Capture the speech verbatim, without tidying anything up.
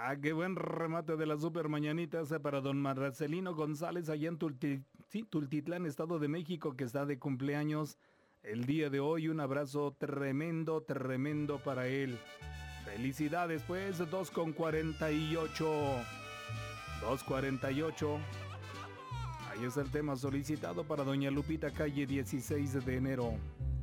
Ah, qué buen remate de la super mañanita esa para don Marcelino González allá en Tulti- sí, Tultitlán, Estado de México, que está de cumpleaños el día de hoy. Un abrazo tremendo, tremendo para él. Felicidades, pues, dos con cuarenta y ocho. dos cuarenta y ocho. Ahí es el tema solicitado para doña Lupita, calle dieciséis de enero.